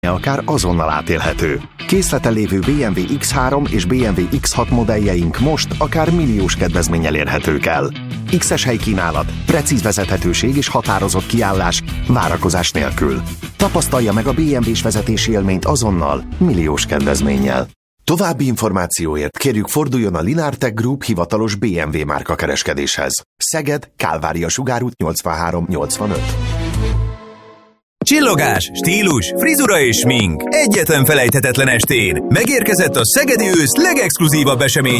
akár azonnal átélhető. Készleten lévő BMW X3 és BMW X6 modelljeink most akár milliós kedvezménnyel érhetők el. X-es helykínálat, precíz vezethetőség és határozott kiállás várakozás nélkül. Tapasztalja meg a BMW-s vezetési élményt azonnal, milliós kedvezménnyel. További információért kérjük forduljon a Linartech Group hivatalos BMW márka kereskedéshez. Szeged, Kálvária Sugár út 83-85. Csillogás, stílus, frizura és smink. Egyetlen felejthetetlen estén. Megérkezett a szegedi ősz legexkluzívabb eseménye.